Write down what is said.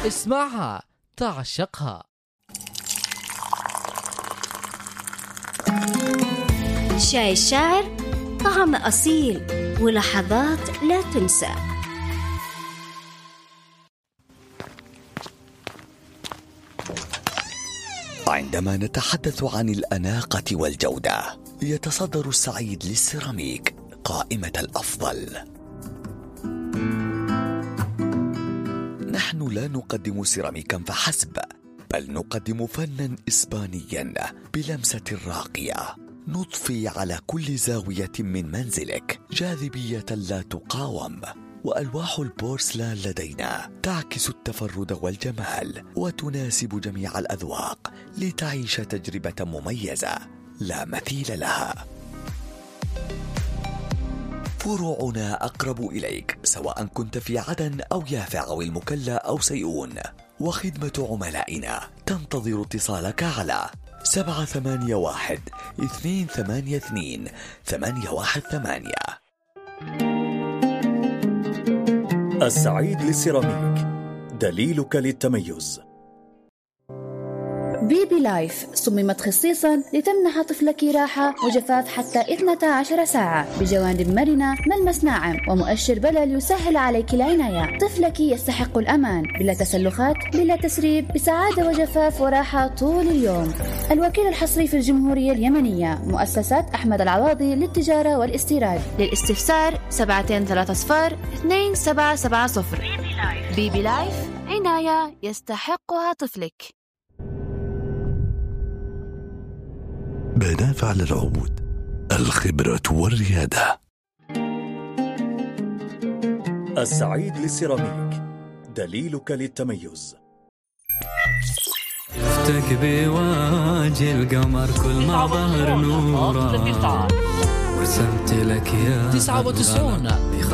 اسمعها تعشقها. شاي الشاعر طعم أصيل ولحظات لا تنسى. عندما نتحدث عن الأناقة والجودة، يتصدر السعيد للسيراميك قائمة الأفضل. نحن لا نقدم سيراميكا فحسب، بل نقدم فنا إسبانيا بلمسة راقية، نضفي على كل زاوية من منزلك جاذبية لا تقاوم. وألواح البورسلان لدينا تعكس التفرد والجمال وتناسب جميع الأذواق لتعيش تجربة مميزة لا مثيل لها. فروعنا أقرب إليك سواء كنت في عدن أو يافع أو المكلا أو سيئون، وخدمة عملائنا تنتظر اتصالك على 781-282-818. السعيد للسيراميك، دليلك للتميز. بيبي لايف صممت خصيصا لتمنح طفلك راحة وجفاف حتى 12 ساعة بجوانب مرنة، ملمس ناعم ومؤشر بلل يسهل عليك العناية. طفلك يستحق الأمان، بلا تسلخات بلا تسريب، بسعادة وجفاف وراحة طول اليوم. الوكيل الحصري في الجمهورية اليمنية، مؤسسات أحمد العواضي للتجارة والاستيراد. للاستفسار 730-2770. بيبي لايف، عناية يستحقها طفلك. منافع للعود، الخبرة والريادة. السعيد للسيراميك، دليلك للتميز. شفتك بوجه القمر كل ما ظهر نوره، ورسمت لك يا 99